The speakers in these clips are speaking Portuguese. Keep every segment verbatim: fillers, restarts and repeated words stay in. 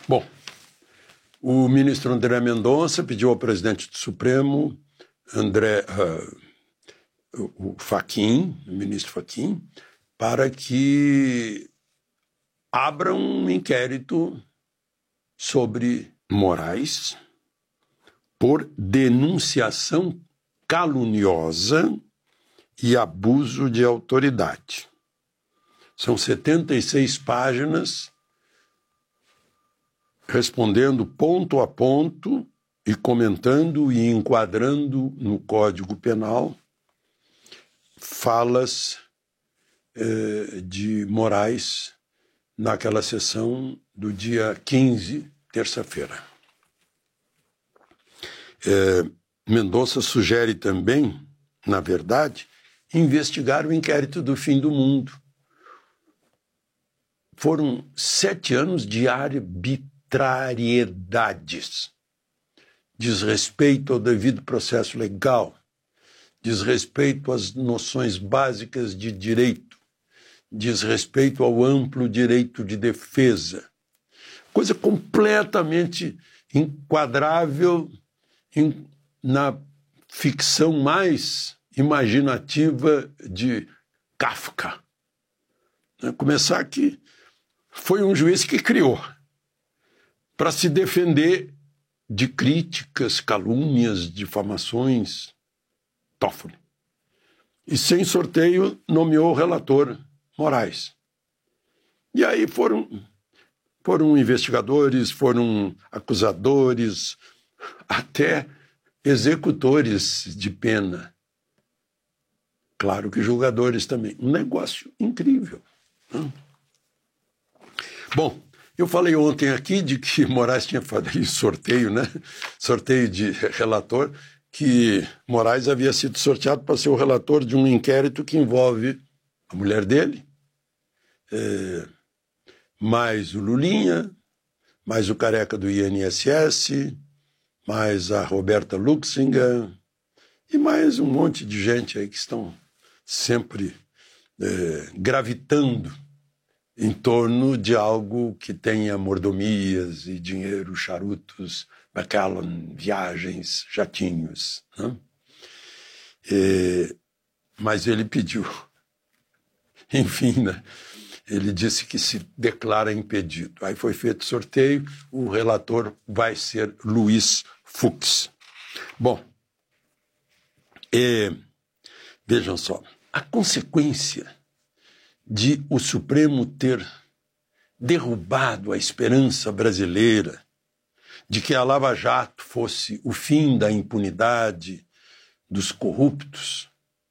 Bom, o ministro André Mendonça pediu ao presidente do Supremo, André, uh, o Fachin, o ministro Fachin, para que abra um inquérito sobre Moraes por denunciação caluniosa e abuso de autoridade. São setenta e seis páginas respondendo ponto a ponto e comentando e enquadrando no Código Penal falas eh, de Moraes naquela sessão do dia quinze, terça-feira. Eh, Mendonça sugere também, na verdade, investigar o inquérito do fim do mundo. Foram sete anos de arbitrariedades, desrespeito ao devido processo legal, desrespeito às noções básicas de direito, desrespeito ao amplo direito de defesa, coisa completamente enquadrável em, na ficção mais imaginativa de Kafka. Começar que foi um juiz que criou para se defender de críticas, calúnias, difamações, Toffoli. E sem sorteio nomeou o relator Moraes. E aí foram, foram investigadores, foram acusadores, até executores de pena. Claro que julgadores também. Um negócio incrível. Né? Bom, eu falei ontem aqui de que Moraes tinha feito sorteio, né? Sorteio de relator, que Moraes havia sido sorteado para ser o relator de um inquérito que envolve a mulher dele, é, mais o Lulinha, mais o careca do I N S S, mais a Roberta Luxinger e mais um monte de gente aí que estão sempre é, gravitando em torno de algo que tenha mordomias e dinheiro, charutos, Macallan, viagens, jatinhos. Né? E, mas ele pediu, enfim, né? Ele disse que se declara impedido. Aí foi feito sorteio, o relator vai ser Luiz Fux. Bom, e, vejam só, a consequência de o Supremo ter derrubado a esperança brasileira de que a Lava Jato fosse o fim da impunidade dos corruptos,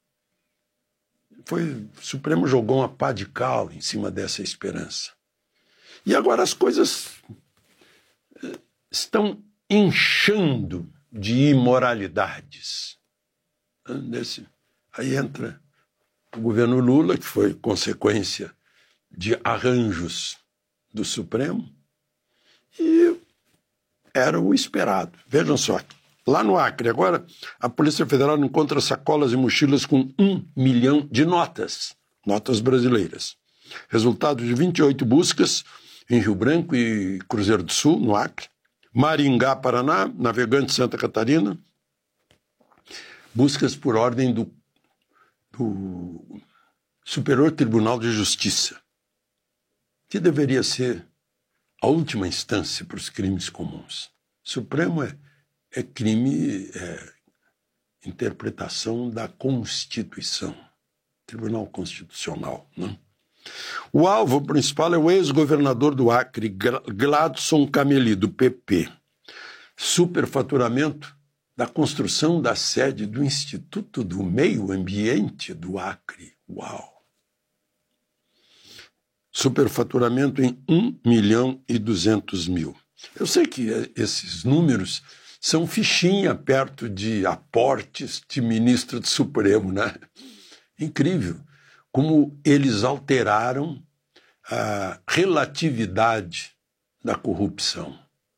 foi, o Supremo jogou uma pá de cal em cima dessa esperança. E agora as coisas estão inchando de imoralidades. Nesse, aí entra o governo Lula, que foi consequência de arranjos do Supremo, e era o esperado. Vejam só, lá no Acre, agora, a Polícia Federal encontra sacolas e mochilas com um milhão de notas, notas brasileiras. Resultado de vinte e oito buscas em Rio Branco e Cruzeiro do Sul, no Acre, Maringá, Paraná, Navegante, Santa Catarina, buscas por ordem do do Superior Tribunal de Justiça, que deveria ser a última instância para os crimes comuns. Supremo é, é crime, é interpretação da Constituição, Tribunal Constitucional. Né? O alvo principal é o ex-governador do Acre, Gladson Cameli, do P P. Superfaturamento da construção da sede do Instituto do Meio Ambiente do Acre. Uau! Superfaturamento em um milhão e duzentos mil. Eu sei que esses números são fichinha perto de aportes de ministro do Supremo, né? Incrível como eles alteraram a relatividade da corrupção.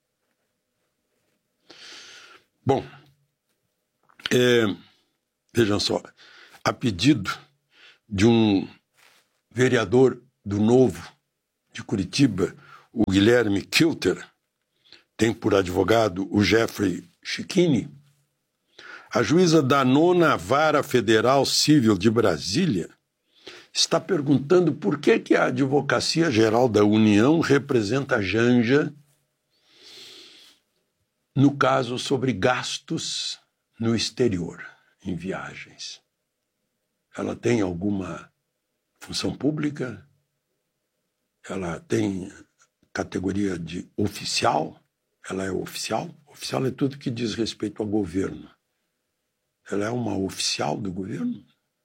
Bom, É, vejam só, a pedido de um vereador do Novo de Curitiba, o Guilherme Kilter, tem por advogado o Jeffrey Cicchini, a juíza da nona Vara Federal Civil de Brasília está perguntando por que, que a Advocacia Geral da União representa a Janja no caso sobre gastos no exterior, em viagens. Ela tem alguma função pública? Ela tem categoria de oficial? Ela é oficial? Oficial é tudo que diz respeito ao governo. Ela é uma oficial do governo?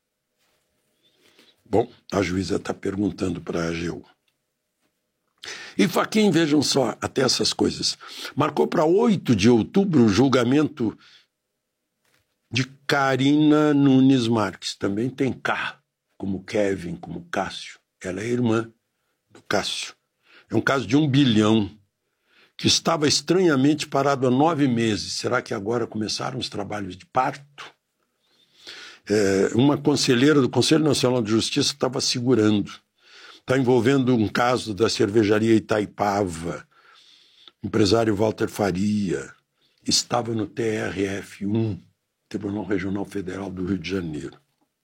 Bom, a juíza está perguntando para a A G U. E Fachin, vejam só, até essas coisas. Marcou para oito de outubro o julgamento de Karina Nunes Marques. Também tem K, como Kevin, como Cássio. Ela é irmã do Cássio. É um caso de um bilhão que estava estranhamente parado há nove meses. Será que agora começaram os trabalhos de parto? É, uma conselheira do Conselho Nacional de Justiça estava segurando. Está envolvendo um caso da cervejaria Itaipava. O empresário Walter Faria estava no T R F um, Tribunal Regional Federal do Rio de Janeiro.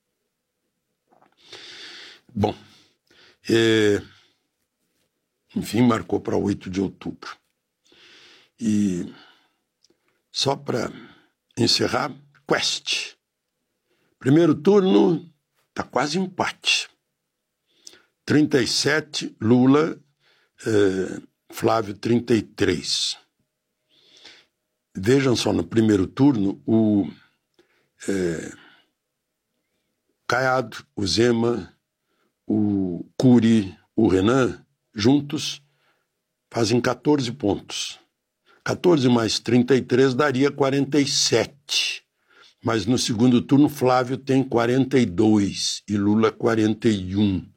Bom, é, enfim, marcou para oito de outubro. E só para encerrar, Quest. Primeiro turno, está quase empate. trinta e sete, Lula, eh, Flávio trinta e três. Vejam só, no primeiro turno, o eh, Caiado, o Zema, o Cury, o Renan, juntos, fazem catorze pontos. catorze mais trinta e três daria quarenta e sete. Mas no segundo turno, Flávio tem quarenta e dois e Lula quarenta e um.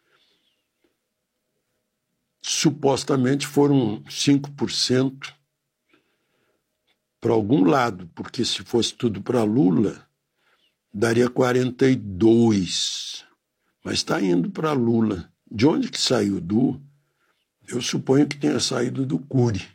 Supostamente foram cinco por cento para algum lado, porque se fosse tudo para Lula, daria quarenta e dois. Mas está indo para Lula. De onde que saiu? Do? Eu suponho que tenha saído do Cury.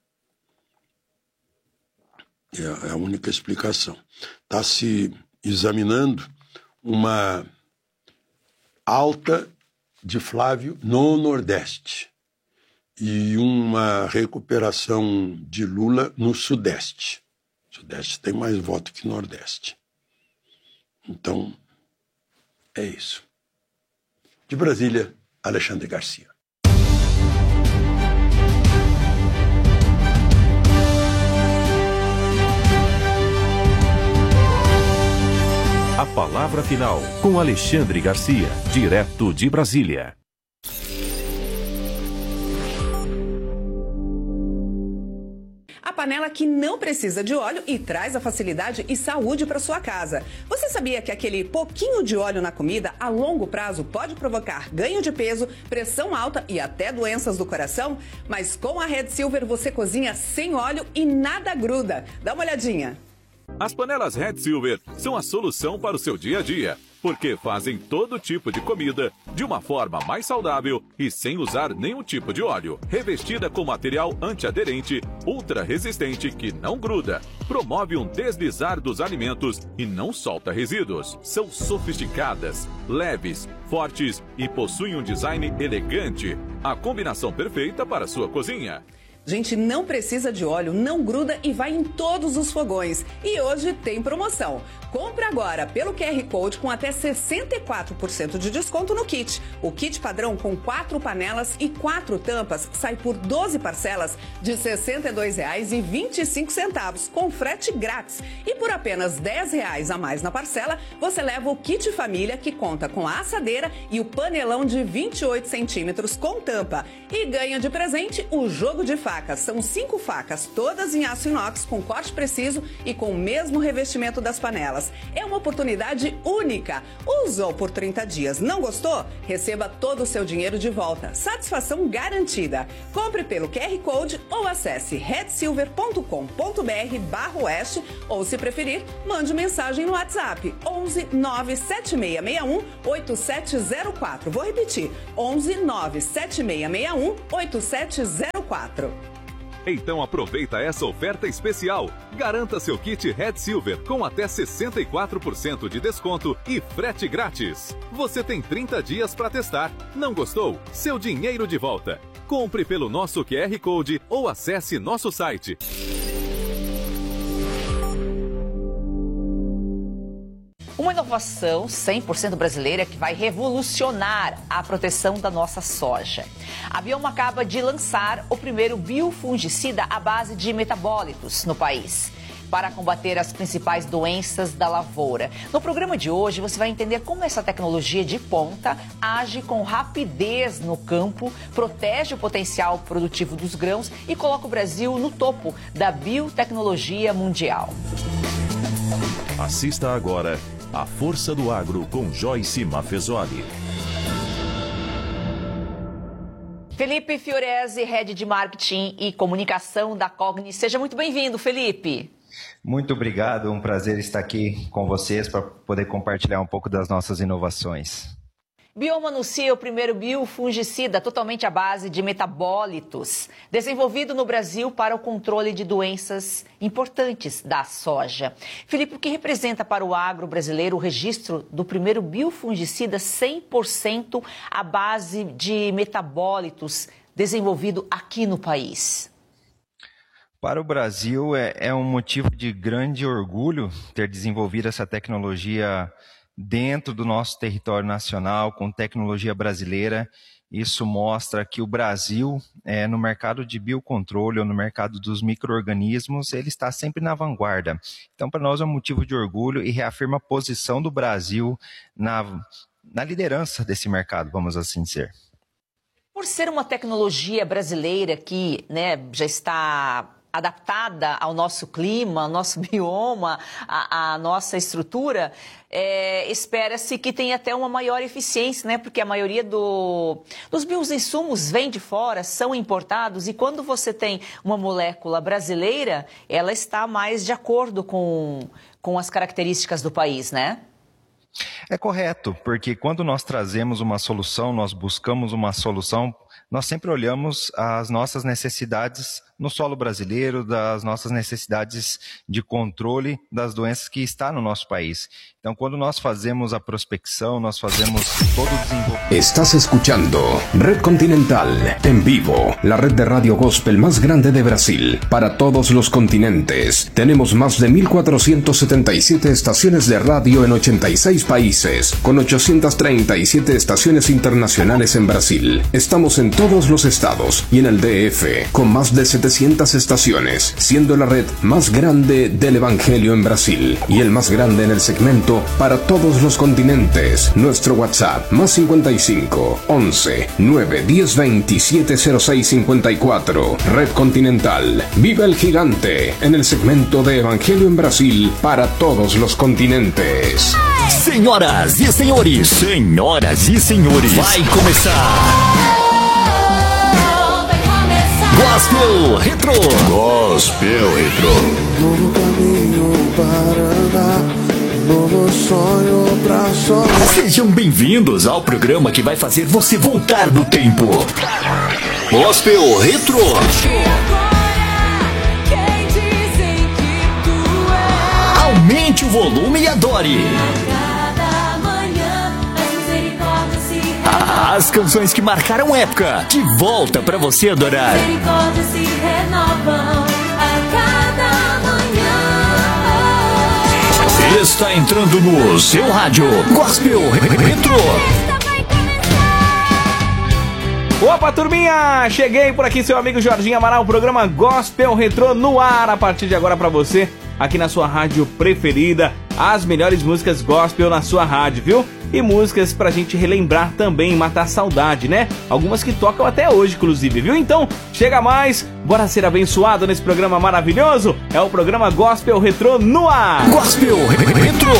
É a única explicação. Está se examinando uma alta de Flávio no Nordeste e uma recuperação de Lula no Sudeste. O Sudeste tem mais voto que o Nordeste. Então, é isso. De Brasília, Alexandre Garcia. A palavra final, com Alexandre Garcia, direto de Brasília. A panela que não precisa de óleo e traz a facilidade e saúde para sua casa. Você sabia que aquele pouquinho de óleo na comida, a longo prazo, pode provocar ganho de peso, pressão alta e até doenças do coração? Mas com a Red Silver você cozinha sem óleo e nada gruda. Dá uma olhadinha. As panelas Red Silver são a solução para o seu dia a dia, porque fazem todo tipo de comida de uma forma mais saudável e sem usar nenhum tipo de óleo. Revestida com material antiaderente, ultra resistente que não gruda, promove um deslizar dos alimentos e não solta resíduos. São sofisticadas, leves, fortes e possuem um design elegante. A combinação perfeita para a sua cozinha. Gente, não precisa de óleo, não gruda e vai em todos os fogões. E hoje tem promoção. Compre agora pelo Q R Code com até sessenta e quatro por cento de desconto no kit. O kit padrão com quatro panelas e quatro tampas sai por doze parcelas de sessenta e dois reais e vinte e cinco centavos, com frete grátis. E por apenas dez reais a mais na parcela, você leva o kit família que conta com a assadeira e o panelão de vinte e oito centímetros com tampa. E ganha de presente o jogo de facas. São cinco facas, todas em aço inox, com corte preciso e com o mesmo revestimento das panelas. É uma oportunidade única. Usou por trinta dias, não gostou? Receba todo o seu dinheiro de volta. Satisfação garantida. Compre pelo Q R Code ou acesse red silver ponto com ponto br barra oeste ou, se preferir, mande mensagem no WhatsApp onze nove sete seis seis um oito sete zero quatro. Vou repetir, onze nove sete seis seis um oito sete zero quatro. Então aproveita essa oferta especial. Garanta seu kit Red Silver com até sessenta e quatro por cento de desconto e frete grátis. Você tem trinta dias para testar. Não gostou? Seu dinheiro de volta. Compre pelo nosso Q R Code ou acesse nosso site. Uma inovação cem por cento brasileira que vai revolucionar a proteção da nossa soja. A Bioma acaba de lançar o primeiro biofungicida à base de metabólitos no país, para combater as principais doenças da lavoura. No programa de hoje, você vai entender como essa tecnologia de ponta age com rapidez no campo, protege o potencial produtivo dos grãos e coloca o Brasil no topo da biotecnologia mundial. Assista agora A Força do Agro com Joyce Maffezoli. Felipe Fiorese, Head de Marketing e Comunicação da Cogni. Seja muito bem-vindo, Felipe. Muito obrigado, um prazer estar aqui com vocês para poder compartilhar um pouco das nossas inovações. Bioma anuncia o primeiro biofungicida totalmente à base de metabólitos, desenvolvido no Brasil para o controle de doenças importantes da soja. Felipe, o que representa para o agro brasileiro o registro do primeiro biofungicida cem por cento à base de metabólitos desenvolvido aqui no país? Para o Brasil é, é um motivo de grande orgulho ter desenvolvido essa tecnologia dentro do nosso território nacional, com tecnologia brasileira. Isso mostra que o Brasil, é, no mercado de biocontrole ou no mercado dos micro-organismos, ele está sempre na vanguarda. Então, para nós é um motivo de orgulho e reafirma a posição do Brasil na, na liderança desse mercado, vamos assim dizer. Por ser uma tecnologia brasileira que, né, já está adaptada ao nosso clima, ao nosso bioma, à, à nossa estrutura, é, espera-se que tenha até uma maior eficiência, né? Porque a maioria do, dos bioinsumos vem de fora, são importados, e quando você tem uma molécula brasileira, ela está mais de acordo com, com as características do país, né? É correto, porque quando nós trazemos uma solução, nós buscamos uma solução, nós sempre olhamos as nossas necessidades no solo brasileiro, das nossas necessidades de controle das doenças que está no nosso país. Então, quando nós fazemos a prospecção, nós fazemos todo o desenvolvimento. Estás escuchando Red Continental, en vivo, la red de radio gospel más grande de Brasil, para todos los continentes. Tenemos más de mil cuatrocientas setenta y siete estaciones de radio en ochenta y seis países, con ochocientas treinta y siete estaciones internacionales en Brasil. Estamos en todos los estados y en el D F, con más de setecientas estaciones, siendo la red más grande del Evangelio en Brasil y el más grande en el segmento para todos los continentes. Nuestro WhatsApp, más cincuenta y cinco, once, nueve, diez, veintisiete, cero seis, cincuenta y cuatro. Red Continental. Viva el gigante en el segmento de Evangelio en Brasil para todos los continentes. Senhoras e senhores, senhoras e senhores, vai começar Gospel Retro. Gospel Retro. Novo caminho para andar, novo sonho pra sonhar. Sejam bem-vindos ao programa que vai fazer você voltar no tempo. Gospel Retro. Aumente o volume e adore. As canções que marcaram época, de volta pra você adorar. Misericórdias se renovam a cada manhã. Está entrando no seu rádio Gospel Retro. Opa, turminha! Cheguei por aqui, seu amigo Jorginho Amaral, o programa Gospel Retro no ar a partir de agora pra você, aqui na sua rádio preferida. As melhores músicas gospel na sua rádio, viu? E músicas pra gente relembrar também, matar saudade, né? Algumas que tocam até hoje, inclusive, viu? Então, chega mais, bora ser abençoado nesse programa maravilhoso. É o programa Gospel Retro no ar. Gospel Retro.